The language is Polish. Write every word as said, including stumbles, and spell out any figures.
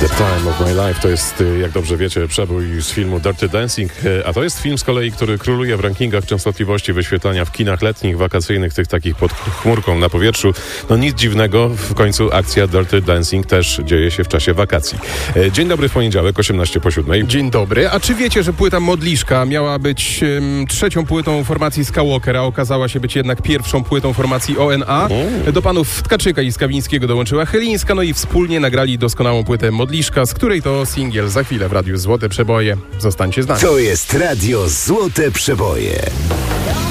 The Time of My Life to jest, jak dobrze wiecie, przebój z filmu Dirty Dancing, a to jest film z kolei, który króluje w rankingach częstotliwości wyświetlania w kinach letnich, wakacyjnych, tych takich pod chmurką na powietrzu. No nic dziwnego, w końcu akcja Dirty Dancing też dzieje się w czasie wakacji. Dzień dobry w poniedziałek, osiemnaście po siódmej. Dzień dobry. A czy wiecie, że płyta Modliszka miała być um, trzecią płytą formacji Skywalker, a okazała się być jednak pierwszą płytą formacji O N A? Mm. Do panów Tkaczyka i Skawińskiego dołączyła Chylińska, no i wspólnie nagrali doskonałą płytę Modliszka, z której to singiel za chwilę w Radiu Złote Przeboje. Zostańcie z nami. To jest Radio Złote Przeboje.